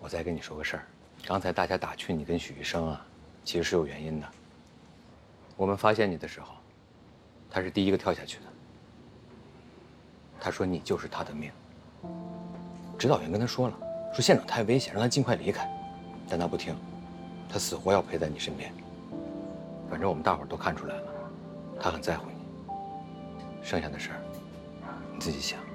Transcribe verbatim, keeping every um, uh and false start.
我再跟你说个事儿，刚才大家打趣你跟许医生啊，其实是有原因的。我们发现你的时候，他是第一个跳下去的。他说你就是他的命。指导员跟他说了，说现场太危险，让他尽快离开，但他不听，他死活要陪在你身边。反正我们大伙儿都看出来了，他很在乎你。剩下的事儿，你自己想。